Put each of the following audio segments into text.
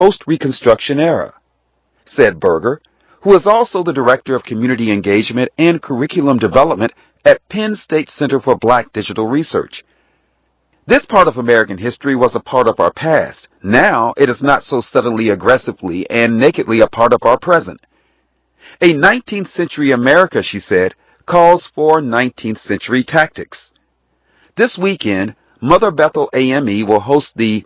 post-Reconstruction era, said Berger, who is also the Director of Community Engagement and Curriculum Development at Penn State Center for Black Digital Research. This part of American history was a part of our past. Now it is not so subtly, aggressively, and nakedly a part of our present. A 19th century America, she said, calls for 19th century tactics. This weekend, Mother Bethel AME will host the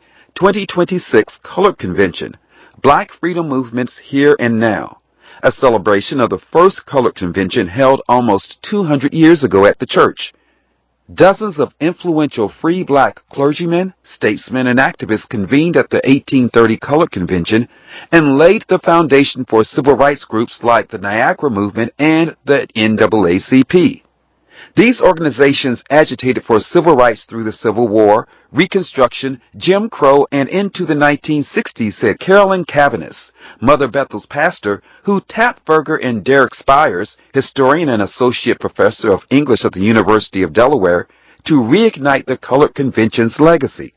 2026 Colored Convention, Black Freedom Movements Here and Now, a celebration of the first colored convention held almost 200 years ago at the church. Dozens of influential free black clergymen, statesmen, and activists convened at the 1830 Colored Convention and laid the foundation for civil rights groups like the Niagara Movement and the NAACP. These organizations agitated for civil rights through the Civil War, Reconstruction, Jim Crow, and into the 1960s, said Carolyn Cavanis, Mother Bethel's pastor, who tapped Berger and Derek Spires, historian and associate professor of English at the University of Delaware, to reignite the Colored Convention's legacy.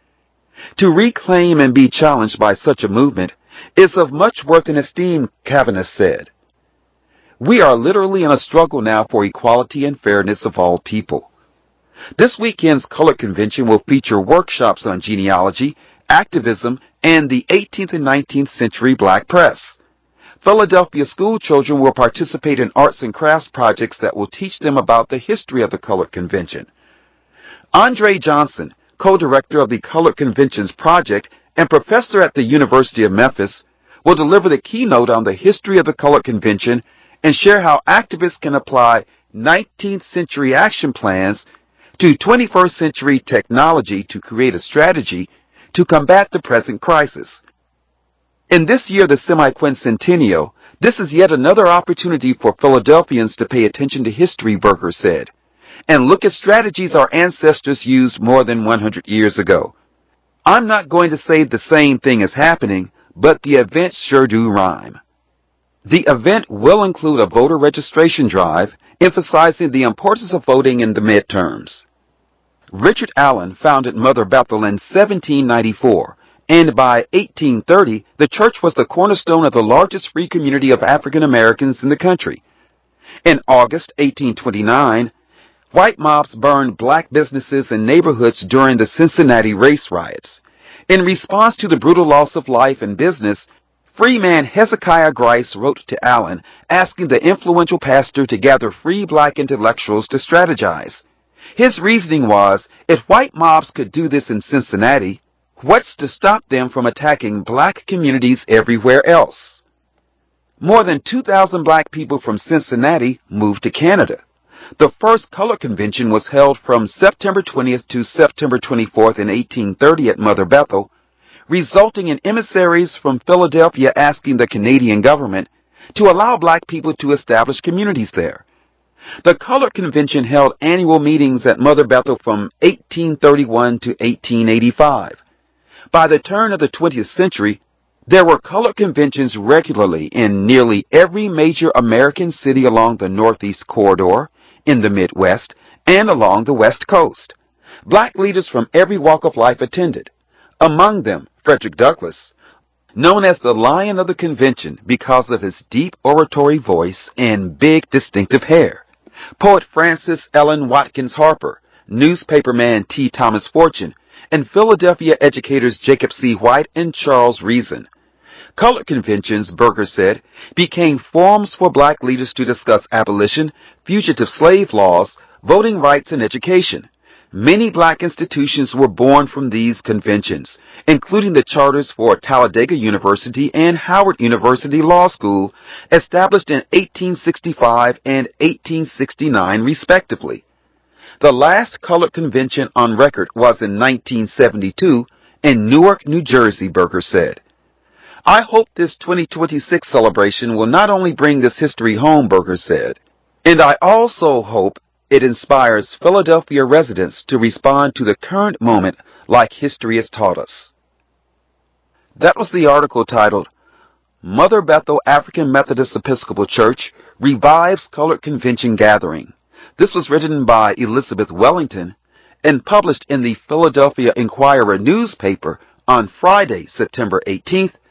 To reclaim and be challenged by such a movement is of much worth and esteem, Cavanis said. We are literally in a struggle now for equality and fairness of all people. This weekend's Colored Convention will feature workshops on genealogy, activism, and the 18th and 19th century black press. Philadelphia school children will participate in arts and crafts projects that will teach them about the history of the Colored Convention. Andre Johnson, co-director of the Colored Conventions Project and professor at the University of Memphis, will deliver the keynote on the history of the Colored Convention and share how activists can apply 19th century action plans to 21st century technology to create a strategy to combat the present crisis. In this year, the semi-quincentennial, this is yet another opportunity for Philadelphians to pay attention to history, Berger said, and look at strategies our ancestors used more than 100 years ago. I'm not going to say the same thing is happening, but the events sure do rhyme. The event will include a voter registration drive emphasizing the importance of voting in the midterms. Richard Allen founded Mother Bethel in 1794, and by 1830, the church was the cornerstone of the largest free community of African Americans in the country. In August 1829, white mobs burned black businesses and neighborhoods during the Cincinnati race riots. In response to the brutal loss of life and business, Freeman Hezekiah Grice wrote to Allen, asking the influential pastor to gather free black intellectuals to strategize. His reasoning was, if white mobs could do this in Cincinnati, what's to stop them from attacking black communities everywhere else? More than 2,000 black people from Cincinnati moved to Canada. The first Colored Convention was held from September 20th to September 24th in 1830 at Mother Bethel, resulting in emissaries from Philadelphia asking the Canadian government to allow black people to establish communities there. The Colored Convention held annual meetings at Mother Bethel from 1831 to 1885. By the turn of the 20th century, there were colored conventions regularly in nearly every major American city along the Northeast Corridor, in the Midwest, and along the West Coast. Black leaders from every walk of life attended. Among them, Frederick Douglass, known as the Lion of the Convention because of his deep oratory voice and big distinctive hair. Poet Francis Ellen Watkins Harper, newspaperman T. Thomas Fortune, and Philadelphia educators Jacob C. White and Charles Reason. Colored conventions, Berger said, became forums for black leaders to discuss abolition, fugitive slave laws, voting rights, and education. Many black institutions were born from these conventions, including the charters for Talladega University and Howard University Law School, established in 1865 and 1869 respectively. The last colored convention on record was in 1972 in Newark, New Jersey, Berger said. I hope this 2026 celebration will not only bring this history home, Berger said, and I also hope it inspires Philadelphia residents to respond to the current moment like history has taught us. That was the article titled, Mother Bethel African Methodist Episcopal Church Revives Colored Convention Gathering. This was written by Elizabeth Wellington and published in the Philadelphia Inquirer newspaper on Friday, September 18th,